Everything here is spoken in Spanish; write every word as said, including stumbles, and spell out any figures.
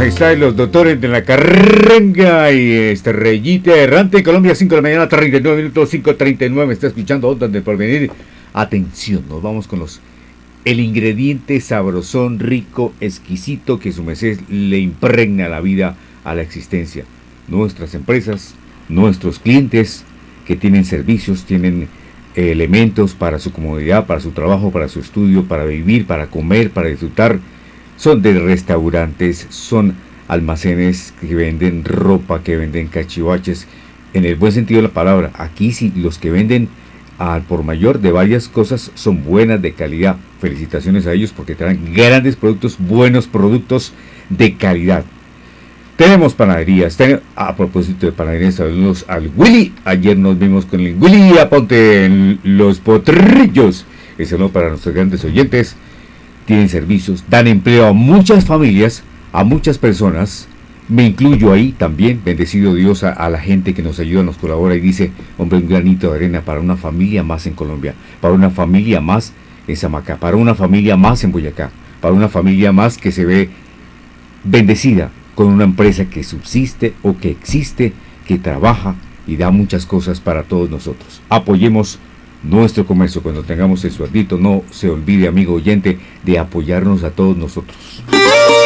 majestad, los doctores de la carranga y estrellita errante en Colombia, cinco de la mañana, treinta y nueve minutos, cinco treinta y nueve, está escuchando Ondas del Porvenir. Atención, nos vamos con los el ingrediente sabrosón, rico, exquisito que su merced le impregna la vida a la existencia. Nuestras empresas, nuestros clientes que tienen servicios, tienen eh, elementos para su comodidad, para su trabajo, para su estudio, para vivir, para comer, para disfrutar. Son de restaurantes, son almacenes que venden ropa, que venden cachivaches, en el buen sentido de la palabra. Aquí sí, los que venden al por mayor de varias cosas son buenas, de calidad. Felicitaciones a ellos porque traen grandes productos, buenos productos de calidad. Tenemos panaderías. Ten, a propósito de panaderías, saludos al Willy. Ayer nos vimos con el Willy Aponte en Los Potrillos. El saludo para nuestros grandes oyentes. Tienen servicios, dan empleo a muchas familias, a muchas personas. Me incluyo ahí también, bendecido Dios a, a la gente que nos ayuda, nos colabora y dice, hombre, un granito de arena para una familia más en Colombia, para una familia más en Samacá, para una familia más en Boyacá, para una familia más que se ve bendecida con una empresa que subsiste o que existe, que trabaja y da muchas cosas para todos nosotros. Apoyemos nuestro comercio. Cuando tengamos el sueldito, no se olvide, amigo oyente, de apoyarnos a todos nosotros.